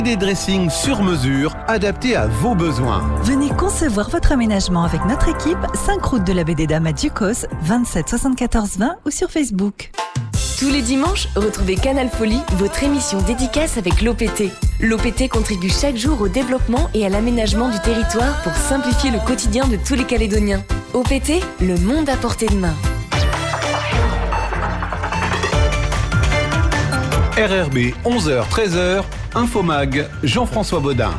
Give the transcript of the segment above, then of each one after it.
Des dressings sur mesure, adaptés à vos besoins. Venez concevoir votre aménagement avec notre équipe, 5 route de la Baie des Dames à Ducos, 27 74 20 ou sur Facebook. Tous les dimanches, retrouvez Canal Folie, votre émission dédicace avec l'OPT. L'OPT contribue chaque jour au développement et à l'aménagement du territoire pour simplifier le quotidien de tous les Calédoniens. OPT, le monde à portée de main. RRB 11h-13h, Infomag, Jean-François Baudin.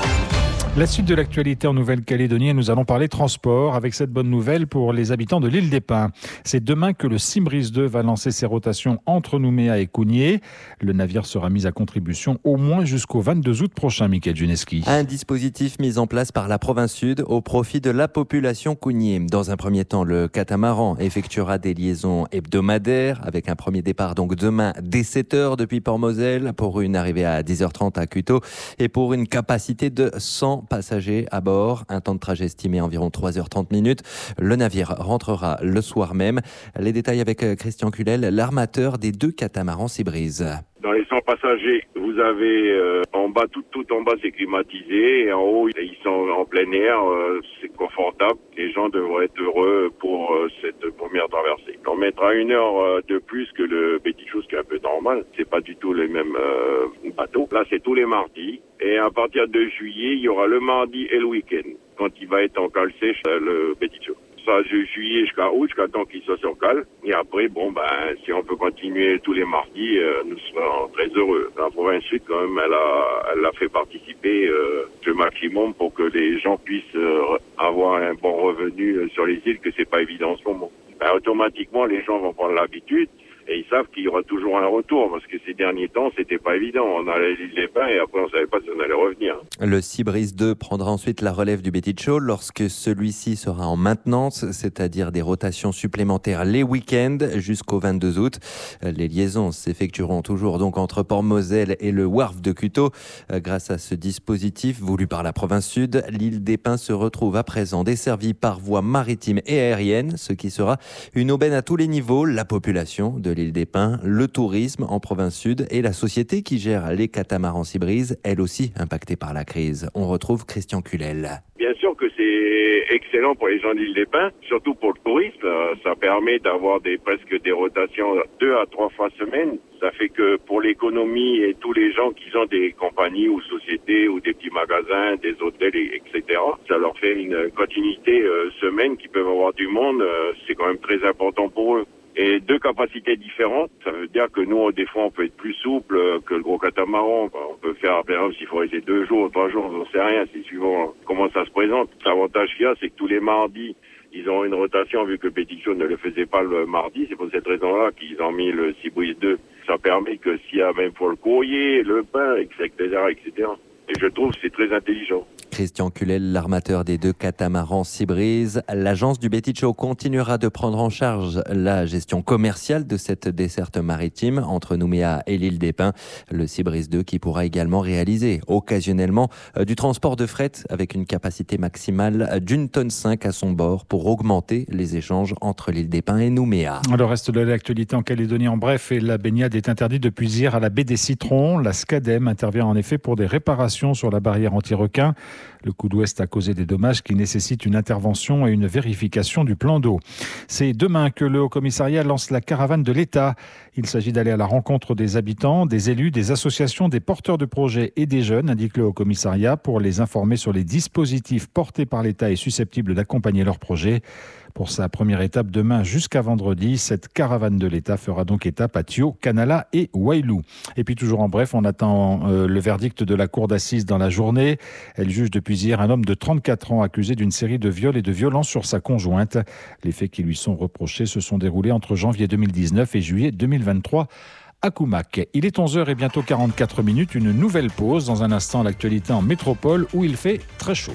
La suite de l'actualité en Nouvelle-Calédonie, nous allons parler transport avec cette bonne nouvelle pour les habitants de l'île des Pins. C'est demain que le Sybris 2 va lancer ses rotations entre Nouméa et Cougnier. Le navire sera mis à contribution au moins jusqu'au 22 août prochain, Mickaël Juneski. Un dispositif mis en place par la province sud au profit de la population Cougnier. Dans un premier temps, le catamaran effectuera des liaisons hebdomadaires avec un premier départ donc demain dès 7h depuis Port-Moselle pour une arrivée à 10h30 à Cuteau et pour une capacité de 100 passagers à bord. Un temps de trajet estimé environ 3h30 minutes. Le navire rentrera le soir même. Les détails avec Christian Culel, l'armateur des 2 catamarans Sybris. Dans les 100 passagers, vous avez en bas, tout en bas c'est climatisé et en haut ils sont en plein air, c'est confortable. Les gens devraient être heureux pour cette première traversée. On mettra 1 heure de plus que le Petit Chose qui est un peu normal. C'est pas du tout les mêmes bateaux. Là c'est tous les mardis et à partir de juillet il y aura le mardi et le week-end quand il va être en cale sèche le Petit Chose. Ça, de juillet jusqu'à août, jusqu'à temps qu'il soit sur cale. Et après, si on peut continuer tous les mardis, nous serons très heureux. La province sud, quand même, elle a fait participer le maximum pour que les gens puissent avoir un bon revenu sur les îles, que c'est pas évident en ce moment. Automatiquement, les gens vont prendre l'habitude. Et ils savent qu'il y aura toujours un retour, parce que ces derniers temps, c'était pas évident. On allait à l'île des Pins et après, on savait pas si on allait revenir. Le Sybris 2 prendra ensuite la relève du Petit Chaud lorsque celui-ci sera en maintenance, c'est-à-dire des rotations supplémentaires les week-ends jusqu'au 22 août. Les liaisons s'effectueront toujours donc entre Port-Moselle et le Wharf de Cuteau. Grâce à ce dispositif voulu par la province sud, l'île des Pins se retrouve à présent desservie par voie maritime et aérienne, ce qui sera une aubaine à tous les niveaux. La population de l'île des Pins, le tourisme en province sud et la société qui gère les catamarans Sybris, elle aussi impactée par la crise. On retrouve Christian Culel. Bien sûr que c'est excellent pour les gens de l'île des Pins, surtout pour le tourisme. Ça permet d'avoir presque des rotations 2 à 3 fois semaine. Ça fait que pour l'économie et tous les gens qui ont des compagnies ou sociétés ou des petits magasins, des hôtels, etc., ça leur fait une continuité semaine qui peuvent avoir du monde. C'est quand même très important pour eux. Et 2 capacités différentes, ça veut dire que nous, des fois, on peut être plus souple que le gros catamaran. On peut faire, par exemple, s'il faut rester 2 jours, 3 jours, on n'en sait rien, c'est suivant comment ça se présente. L'avantage qu'il y a, c'est que tous les mardis, ils ont une rotation, vu que Petit Chaud ne le faisait pas le mardi. C'est pour cette raison-là qu'ils ont mis le Sybris 2. Ça permet que s'il y a même pour le courrier, le pain, etc. Et je trouve que c'est très intelligent. Christian Culel, l'armateur des 2 catamarans Sybris. L'agence du Petit Chaud continuera de prendre en charge la gestion commerciale de cette desserte maritime entre Nouméa et l'île des Pins. Le Sybris 2 qui pourra également réaliser occasionnellement du transport de fret avec une capacité maximale d'1,5 tonne à son bord pour augmenter les échanges entre l'île des Pins et Nouméa. Le reste de l'actualité en Calédonie en bref, et la baignade est interdite depuis hier à la baie des Citrons. La SCADEM intervient en effet pour des réparations sur la barrière anti-requin. Le coup d'ouest a causé des dommages qui nécessitent une intervention et une vérification du plan d'eau. C'est demain que le Haut-Commissariat lance la caravane de l'État. Il s'agit d'aller à la rencontre des habitants, des élus, des associations, des porteurs de projets et des jeunes, indique le Haut-Commissariat, pour les informer sur les dispositifs portés par l'État et susceptibles d'accompagner leurs projets. Pour sa première étape demain jusqu'à vendredi, cette caravane de l'État fera donc étape à Thio, Canala et Wailou. Et puis toujours en bref, on attend le verdict de la cour d'assises dans la journée. Elle juge depuis hier un homme de 34 ans accusé d'une série de viols et de violences sur sa conjointe. Les faits qui lui sont reprochés se sont déroulés entre janvier 2019 et juillet 2023. À Koumak. Il est 11h et bientôt 44 minutes. Une nouvelle pause. Dans un instant, l'actualité en métropole où il fait très chaud.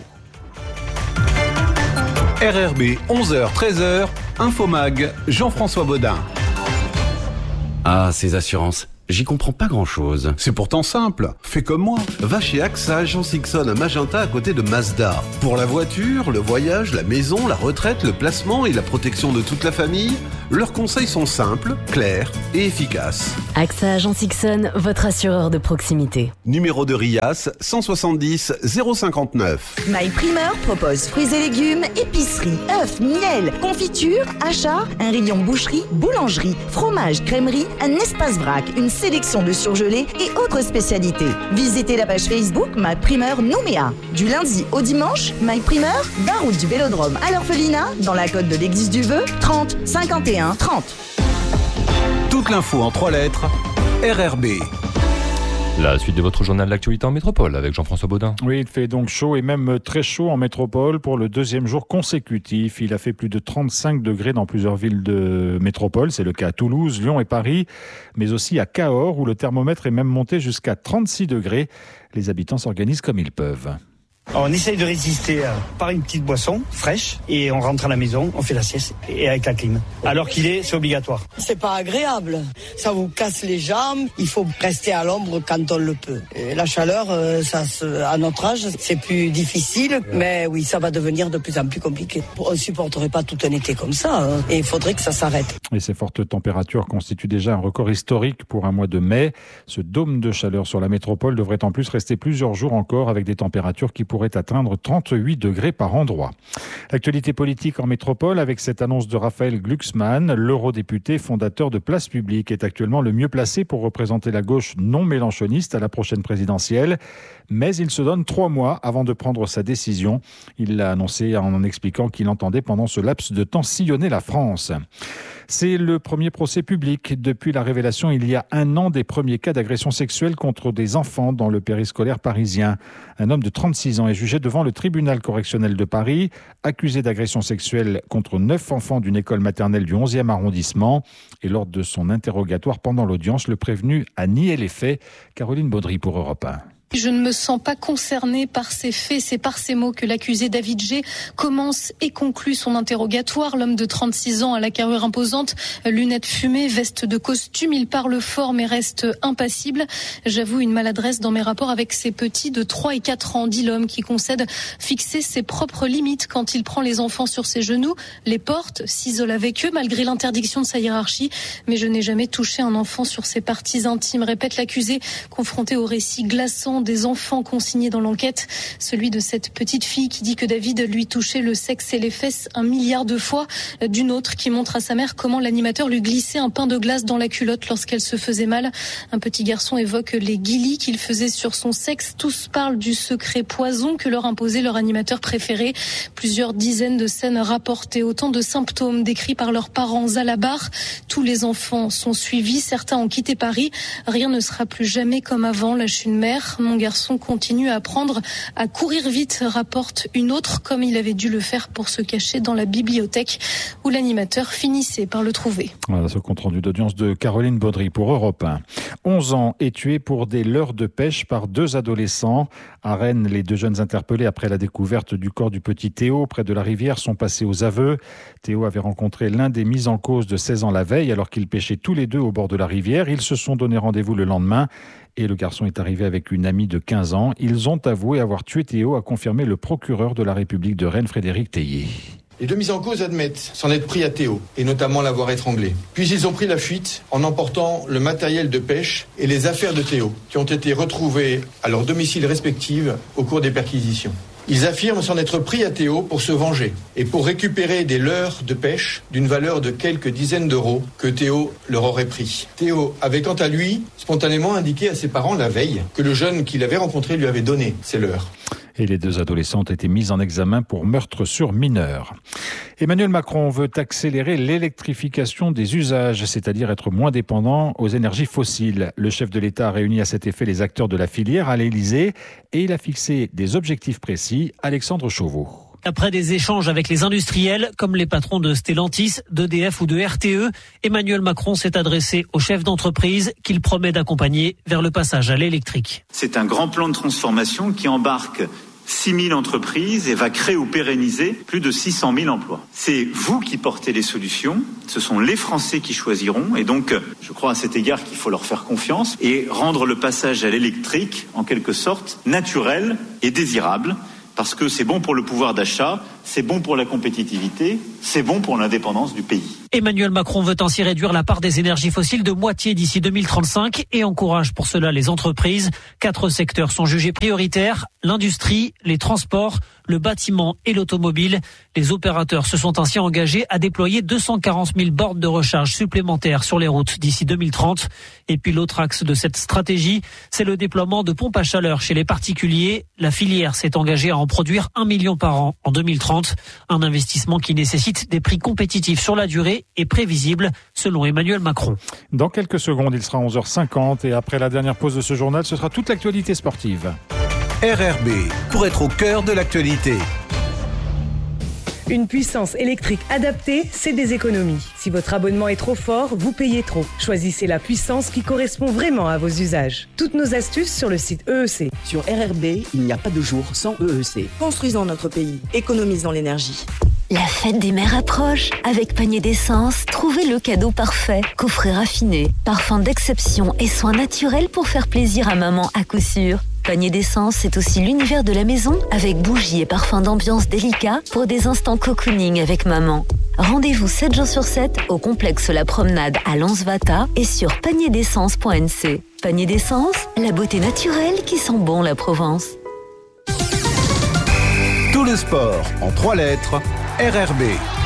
RRB 11h-13h, Infomag, Jean-François Baudin. Ah, ces assurances, j'y comprends pas grand-chose. C'est pourtant simple, fais comme moi. Va chez AXA Agence Ixon à Magenta à côté de Mazda. Pour la voiture, le voyage, la maison, la retraite, le placement et la protection de toute la famille, Leurs conseils sont simples, clairs et efficaces. AXA Agence Ixon, votre assureur de proximité. Numéro de RIAS 170 059. MyPrimeur propose fruits et légumes, épicerie, œufs, miel, confiture, achats, un rayon boucherie, boulangerie, fromage, crèmerie, un espace vrac, une sélection de surgelés et autres spécialités. Visitez la page Facebook MyPrimeur Nouméa. Du lundi au dimanche, MyPrimeur, 20 route du Vélodrome à l'Orphelinat, dans la côte de l'Église du Vœu, 30 51 30. Toute l'info en 3 lettres, RRB. La suite de votre journal de l'actualité en métropole avec Jean-François Baudin. Oui, il fait donc chaud et même très chaud en métropole pour le deuxième jour consécutif. Il a fait plus de 35 degrés dans plusieurs villes de métropole. C'est le cas à Toulouse, Lyon et Paris, mais aussi à Cahors où le thermomètre est même monté jusqu'à 36 degrés. Les habitants s'organisent comme ils peuvent. On essaye de résister par une petite boisson fraîche et on rentre à la maison, on fait la sieste et avec la clim. Alors c'est obligatoire. C'est pas agréable, ça vous casse les jambes, il faut rester à l'ombre quand on le peut. Et la chaleur, à notre âge, c'est plus difficile, mais oui, ça va devenir de plus en plus compliqué. On ne supporterait pas tout un été comme ça et il faudrait que ça s'arrête. Et ces fortes températures constituent déjà un record historique pour un mois de mai. Ce dôme de chaleur sur la métropole devrait en plus rester plusieurs jours encore avec des températures qui pourraient atteindre 38 degrés par endroit. L'actualité politique en métropole avec cette annonce de Raphaël Glucksmann, l'eurodéputé fondateur de Place Publique, est actuellement le mieux placé pour représenter la gauche non mélenchoniste à la prochaine présidentielle. Mais il se donne 3 mois avant de prendre sa décision. Il l'a annoncé en expliquant qu'il entendait pendant ce laps de temps sillonner la France. C'est le premier procès public depuis la révélation il y a 1 an des premiers cas d'agression sexuelle contre des enfants dans le périscolaire parisien. Un homme de 36 ans est jugé devant le tribunal correctionnel de Paris, accusé d'agression sexuelle contre 9 enfants d'une école maternelle du 11e arrondissement. Et lors de son interrogatoire pendant l'audience, le prévenu a nié les faits. Caroline Baudry pour Europe 1. Je ne me sens pas concernée par ces faits. C'est par ces mots que l'accusé David G commence et conclut son interrogatoire. L'homme de 36 ans à la carrure imposante, lunettes fumées, veste de costume. Il parle fort mais reste impassible. J'avoue une maladresse dans mes rapports avec ses petits de 3 et 4 ans, dit l'homme qui concède fixer ses propres limites quand il prend les enfants sur ses genoux, les porte, s'isole avec eux malgré l'interdiction de sa hiérarchie. Mais je n'ai jamais touché un enfant sur ses parties intimes, répète l'accusé, confronté au récit glaçant des enfants consignés dans l'enquête. Celui de cette petite fille qui dit que David lui touchait le sexe et les fesses 1 milliard de fois. D'une autre qui montre à sa mère comment l'animateur lui glissait un pain de glace dans la culotte lorsqu'elle se faisait mal. Un petit garçon évoque les guilis qu'il faisait sur son sexe. Tous parlent du secret poison que leur imposait leur animateur préféré. Plusieurs dizaines de scènes rapportées, autant de symptômes décrits par leurs parents à la barre. Tous les enfants sont suivis, certains ont quitté Paris. Rien ne sera plus jamais comme avant, lâche une mère. Mon garçon continue à apprendre à courir vite, rapporte une autre, comme il avait dû le faire pour se cacher dans la bibliothèque où l'animateur finissait par le trouver. Voilà ce compte-rendu d'audience de Caroline Baudry pour Europe 1. 11 ans et tué pour des leurres de pêche par 2 adolescents. À Rennes, les 2 jeunes interpellés après la découverte du corps du petit Théo près de la rivière sont passés aux aveux. Théo avait rencontré l'un des mis en cause de 16 ans la veille alors qu'ils pêchaient tous les 2 au bord de la rivière. Ils se sont donné rendez-vous le lendemain. Et le garçon est arrivé avec une amie de 15 ans. Ils ont avoué avoir tué Théo, a confirmé le procureur de la République de Rennes, Frédéric Théier. Les 2 mis en cause admettent s'en être pris à Théo, et notamment l'avoir étranglé. Puis ils ont pris la fuite en emportant le matériel de pêche et les affaires de Théo, qui ont été retrouvées à leur domicile respectif au cours des perquisitions. Ils affirment s'en être pris à Théo pour se venger et pour récupérer des leurres de pêche d'une valeur de quelques dizaines d'euros que Théo leur aurait pris. Théo avait quant à lui spontanément indiqué à ses parents la veille que le jeune qu'il avait rencontré lui avait donné ces leurres. Et les 2 adolescents ont été mis en examen pour meurtre sur mineur. Emmanuel Macron veut accélérer l'électrification des usages, c'est-à-dire être moins dépendant aux énergies fossiles. Le chef de l'État a réuni à cet effet les acteurs de la filière à l'Élysée et il a fixé des objectifs précis. Alexandre Chauveau. Après des échanges avec les industriels, comme les patrons de Stellantis, d'EDF ou de RTE, Emmanuel Macron s'est adressé aux chefs d'entreprise qu'il promet d'accompagner vers le passage à l'électrique. C'est un grand plan de transformation qui embarque 6 000 entreprises et va créer ou pérenniser plus de 600 000 emplois. C'est vous qui portez les solutions, ce sont les Français qui choisiront et donc je crois à cet égard qu'il faut leur faire confiance et rendre le passage à l'électrique en quelque sorte naturel et désirable parce que c'est bon pour le pouvoir d'achat, c'est bon pour la compétitivité, c'est bon pour l'indépendance du pays. Emmanuel Macron veut ainsi réduire la part des énergies fossiles de moitié d'ici 2035 et encourage pour cela les entreprises. 4 secteurs sont jugés prioritaires, l'industrie, les transports, le bâtiment et l'automobile. Les opérateurs se sont ainsi engagés à déployer 240 000 bornes de recharge supplémentaires sur les routes d'ici 2030. Et puis l'autre axe de cette stratégie, c'est le déploiement de pompes à chaleur chez les particuliers. La filière s'est engagée à en produire 1 million par an en 2030. Un investissement qui nécessite des prix compétitifs sur la durée et prévisible, selon Emmanuel Macron. Dans quelques secondes, il sera 11h50 et après la dernière pause de ce journal, ce sera toute l'actualité sportive. RRB, pour être au cœur de l'actualité. Une puissance électrique adaptée, c'est des économies. Si votre abonnement est trop fort, vous payez trop. Choisissez la puissance qui correspond vraiment à vos usages. Toutes nos astuces sur le site EEC. Sur RRB, il n'y a pas de jour sans EEC. Construisons notre pays, économisons l'énergie. La fête des mères approche. Avec Panier d'essence, trouvez le cadeau parfait. Coffret raffiné, parfum d'exception et soins naturels pour faire plaisir à maman à coup sûr. Panier d'essence, c'est aussi l'univers de la maison avec bougies et parfums d'ambiance délicats pour des instants cocooning avec maman. Rendez-vous 7 jours sur 7 au complexe La Promenade à Lansvata et sur panierdessence.nc. Panier d'essence, la beauté naturelle qui sent bon la Provence. Tout le sport en 3 lettres, RRB.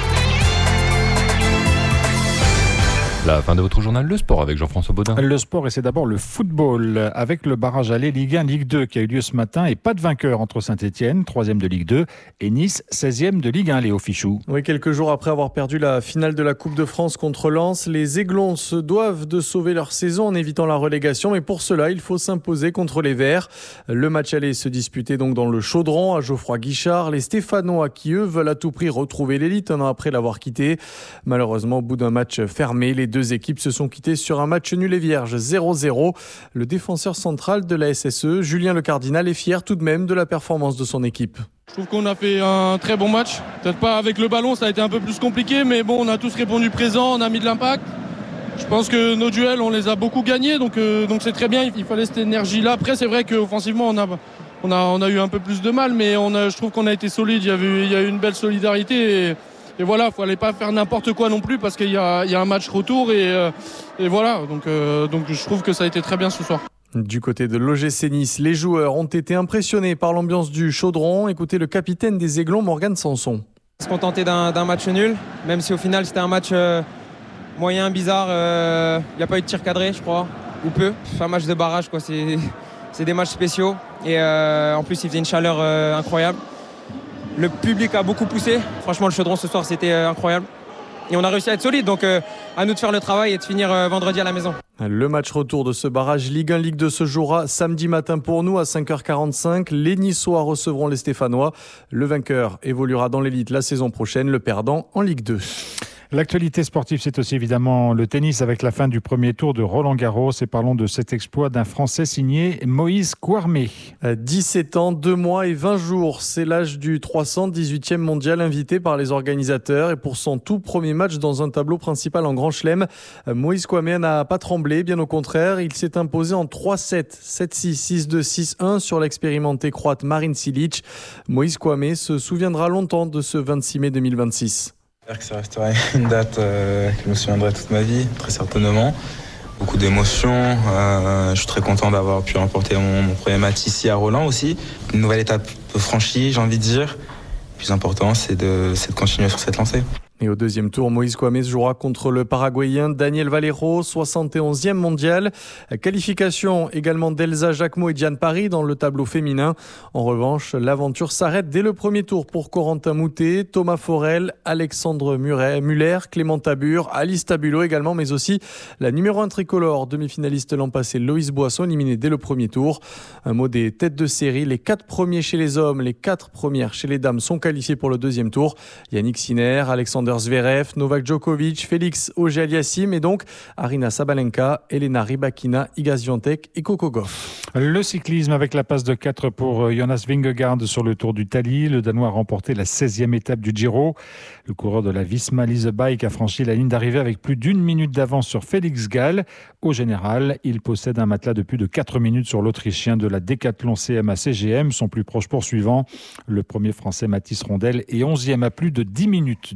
La fin de votre journal, le sport avec Jean-François Baudin. Le sport, et c'est d'abord le football, avec le barrage aller Ligue 1, Ligue 2 qui a eu lieu ce matin et pas de vainqueur entre Saint-Etienne, 3e de Ligue 2, et Nice, 16e de Ligue 1, Léo Fichou. Oui, quelques jours après avoir perdu la finale de la Coupe de France contre Lens, les Aiglons se doivent de sauver leur saison en évitant la relégation, mais pour cela, il faut s'imposer contre les Verts. Le match aller se disputait donc dans le Chaudron, à Geoffroy-Guichard. Les Stéphanois qui, eux, veulent à tout prix retrouver l'élite un an après l'avoir quitté. Malheureusement, au bout d'un match fermé, les deux équipes se sont quittées sur un match nul et vierge, 0-0. Le défenseur central de la SSE, Julien Le Cardinal, est fier tout de même de la performance de son équipe. Je trouve qu'on a fait un très bon match. Peut-être pas avec le ballon, ça a été un peu plus compliqué, mais bon, on a tous répondu présent, on a mis de l'impact. Je pense que nos duels, on les a beaucoup gagnés, donc c'est très bien, il fallait cette énergie-là. Après, c'est vrai qu'offensivement, on a eu un peu plus de mal, mais je trouve qu'on a été solide, il y a eu une belle solidarité. Et voilà, il ne fallait pas faire n'importe quoi non plus parce qu'il y a un match retour et voilà, donc je trouve que ça a été très bien ce soir. Du côté de l'OGC Nice, les joueurs ont été impressionnés par l'ambiance du Chaudron. Écoutez le capitaine des Aiglons, Morgan Sanson. Se contenter d'un match nul, même si au final c'était un match moyen, bizarre. Il n'y a pas eu de tir cadré, je crois, ou peu. C'est un match de barrage, quoi. C'est des matchs spéciaux et en plus il faisait une chaleur incroyable. Le public a beaucoup poussé. Franchement, le Chaudron ce soir, c'était incroyable. Et on a réussi à être solide, donc à nous de faire le travail et de finir vendredi à la maison. Le match retour de ce barrage Ligue 1, Ligue 2 se jouera samedi matin pour nous à 5h45. Les Niçois recevront les Stéphanois. Le vainqueur évoluera dans l'élite la saison prochaine, le perdant en Ligue 2. L'actualité sportive, c'est aussi évidemment le tennis avec la fin du premier tour de Roland-Garros. Et parlons de cet exploit d'un Français signé Moïse Kouarmé. 17 ans, 2 mois et 20 jours. C'est l'âge du 318e mondial invité par les organisateurs. Et pour son tout premier match dans un tableau principal en Grand Chelem, Moïse Kouarmé n'a pas tremblé. Bien au contraire, il s'est imposé en 3-7, 7-6, 6-2, 6-1 sur l'expérimenté croate Marin Cilic. Moïse Kouarmé se souviendra longtemps de ce 26 mai 2026. J'espère que ça restera une date que je me souviendrai toute ma vie, très certainement. Beaucoup d'émotions. Je suis très content d'avoir pu remporter mon premier match ici à Roland aussi. Une nouvelle étape franchie, j'ai envie de dire. Le plus important, c'est de continuer sur cette lancée. Et au deuxième tour, Moïse Kouarmé jouera contre le Paraguayen Daniel Valero, 71e mondial. Qualification également d'Elsa Jacquemot et Diane Paris dans le tableau féminin. En revanche, l'aventure s'arrête dès le premier tour pour Corentin Moutet, Thomas Forel, Alexandre Muller, Clément Tabur, Alice Tabulo également, mais aussi la numéro 1 tricolore, demi-finaliste l'an passé, Loïs Boisson, éliminée dès le premier tour. Un mot des têtes de série, les 4 premiers chez les hommes, les 4 premières chez les dames sont qualifiés pour le deuxième tour. Yannick Sinner, Alexander Zverev, Novak Djokovic, Félix Auger-Aliassime et donc Arina Sabalenka, Elena Rybakina, Iga Swiatek et Coco Gauff. Le cyclisme avec la passe de 4 pour Jonas Vingegaard sur le Tour du Tali. Le Danois a remporté la 16e étape du Giro. Le coureur de la Visma Lease Bike a franchi la ligne d'arrivée avec plus d'1 minute d'avance sur Félix Gall. Au général, il possède un matelas de plus de 4 minutes sur l'Autrichien de la Decathlon CMA CGM, son plus proche poursuivant. Le premier Français Mathis Rondel est 11e à plus de 10 minutes du leader.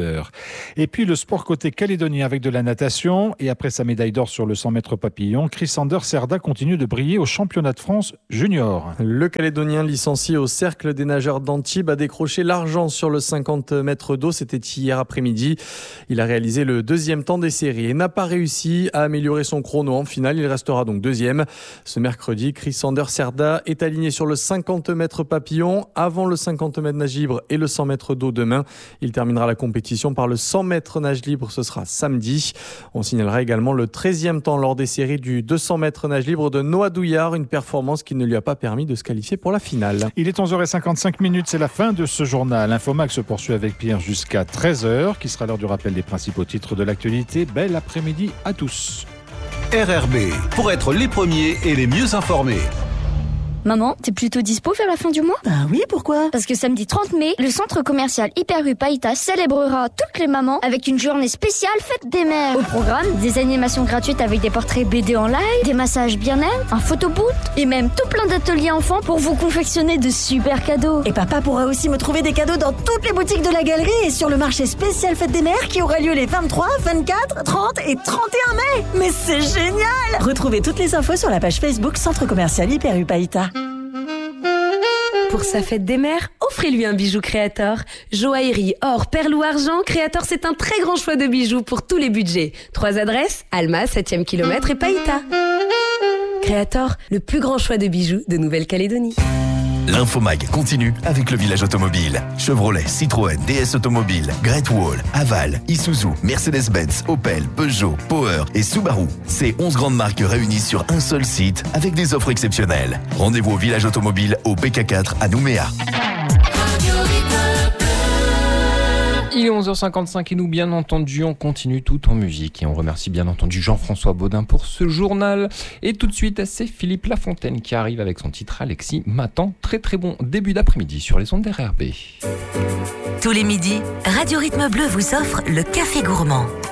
20h. Et puis le sport côté calédonien avec de la natation. Et après sa médaille d'or sur le 100 mètres papillon, Chrysander Cerda continue de briller au championnat de France junior. Le Calédonien licencié au Cercle des nageurs d'Antibes a décroché l'argent sur le 50 mètres d'eau. C'était hier après-midi. Il a réalisé le deuxième temps des séries et n'a pas réussi à améliorer son chrono en finale. Il restera donc deuxième. Ce mercredi, Chrysander Cerda est aligné sur le 50 mètres papillon avant le 50 mètres nage libre et le 100 mètres d'eau demain. Il terminera la compétition par le 100 mètres nage libre. Ce sera samedi. On signalera également le 13e temps lors des séries du 200 mètres nage libre de Noah Douillard. Une performance qui ne lui a pas permis de se qualifier pour la finale. Il est 11h55. C'est la fin de ce journal. Infomax se poursuit avec Pierre jusqu'à 13h, qui sera l'heure du rappel des principaux titres de l'actualité. Bel après-midi à tous. RRB, pour être les premiers et les mieux informés. Maman, t'es plutôt dispo vers la fin du mois? Bah oui, pourquoi? Parce que samedi 30 mai, le centre commercial Hyper U Païta célébrera toutes les mamans avec une journée spéciale fête des mères. Au programme, des animations gratuites avec des portraits BD en live, des massages bien-être, un photoboot et même tout plein d'ateliers enfants pour vous confectionner de super cadeaux. Et papa pourra aussi me trouver des cadeaux dans toutes les boutiques de la galerie et sur le marché spécial fête des mères qui aura lieu les 23, 24, 30 et 31 mai. Mais c'est génial! Retrouvez toutes les infos sur la page Facebook Centre commercial Hyper U Païta. Pour sa fête des mères, offrez-lui un bijou Créator. Joaillerie, or, perles ou argent, Créator, c'est un très grand choix de bijoux pour tous les budgets. 3 adresses, Alma, 7e kilomètre et Païta. Créator, le plus grand choix de bijoux de Nouvelle-Calédonie. L'Infomag continue avec le village automobile. Chevrolet, Citroën, DS Automobile, Great Wall, Aval, Isuzu, Mercedes-Benz, Opel, Peugeot, Power et Subaru. Ces 11 grandes marques réunies sur un seul site avec des offres exceptionnelles. Rendez-vous au village automobile au PK4 à Nouméa. Il est 11h55 et nous, bien entendu, on continue tout en musique. Et on remercie bien entendu Jean-François Baudin pour ce journal. Et tout de suite, c'est Philippe Lafontaine qui arrive avec son titre Alexis m'attend. Très très bon début d'après-midi sur les ondes d'RRB. Tous les midis, Radio Rythme Bleu vous offre le Café Gourmand.